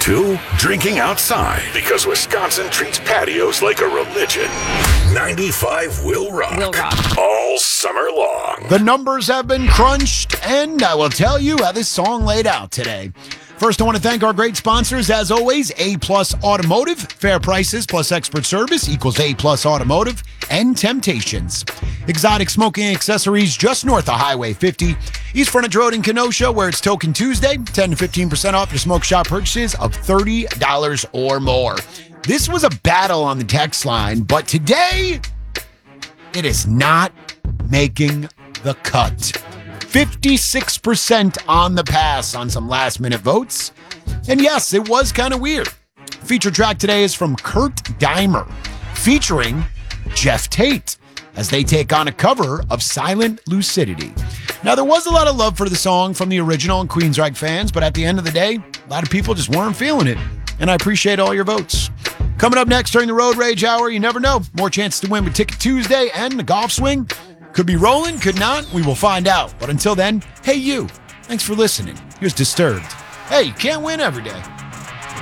2, drinking outside because Wisconsin treats patios like a religion. 95 will rock. Will rock. All summer long. The numbers have been crunched, and I will tell you how this song laid out today. First, I want to thank our great sponsors, as always, A-Plus Automotive. Fair prices plus expert service equals A-Plus Automotive and Temptations. Exotic smoking accessories just north of Highway 50. East Frontage Road in Kenosha, where it's Token Tuesday. 10 to 15% off your smoke shop purchases of $30 or more. This was a battle on the text line, but today, it is not making the cut. 56% on the pass on some last-minute votes. And yes, it was kind of weird. Feature track today is from Kurt Deimer, featuring Jeff Tate, as they take on a cover of Silent Lucidity. Now, there was a lot of love for the song from the original and Queensryche fans, but at the end of the day, a lot of people just weren't feeling it. And I appreciate all your votes. Coming up next during the Road Rage Hour, you never know. More chances to win with Ticket Tuesday and the Golf Swing. Could be rolling, could not. We will find out. But until then, hey you. Thanks for listening. Here's Disturbed. Hey, you can't win every day.